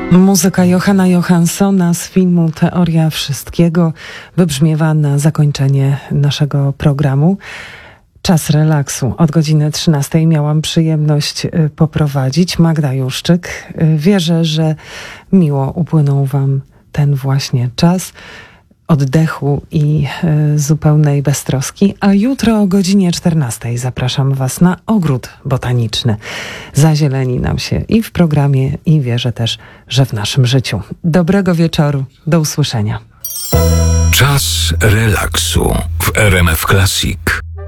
Muzyka Johanna Johanssona z filmu Teoria Wszystkiego wybrzmiewa na zakończenie naszego programu. Czas relaksu. Od godziny 13 miałam przyjemność poprowadzić. Magda Juszczyk. Wierzę, że miło upłynął Wam ten właśnie czas oddechu i zupełnej beztroski. A jutro o godzinie 14 zapraszam Was na ogród botaniczny. Zazieleni nam się i w programie, i wierzę też, że w naszym życiu. Dobrego wieczoru. Do usłyszenia. Czas relaksu w RMF Classic.